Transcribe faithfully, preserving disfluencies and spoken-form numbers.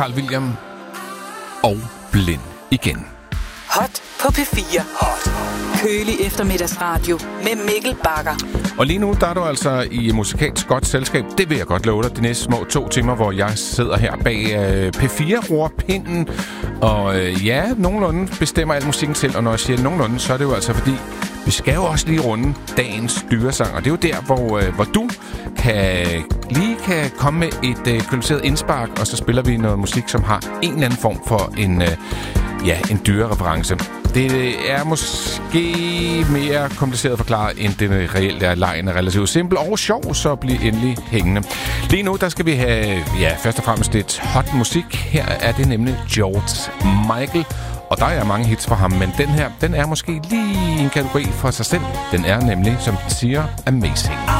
Carl William og Blind igen. Hot på P fire. Hot. Kølig eftermiddagsradio med Mikkel Bagger. Og lige nu, der er du altså i musikalsk godt selskab. Det vil jeg godt love dig. De næste små to timer, hvor jeg sidder her bag øh, P fire-rorpinden. Og øh, ja, nogenlunde bestemmer al musikken til. Og når jeg siger nogenlunde, så er det jo altså fordi, vi skal jo også lige runde dagens dyresang. Og det er jo der, hvor, øh, hvor du kan, lige kan komme med et øh, kvalificeret indspark. Og så spiller vi noget musik, som har en eller anden form for en, øh, ja, en dyrereference. Det er måske mere kompliceret forklaret, end det reelt er. Lejen er relativt simpel og sjov, så bliv endelig hængende. Lige nu, der skal vi have, ja, først og fremmest lidt hot musik. Her er det nemlig George Michael, og der er mange hits fra ham, men den her, den er måske lige en kategori for sig selv. Den er nemlig, som den siger, amazing.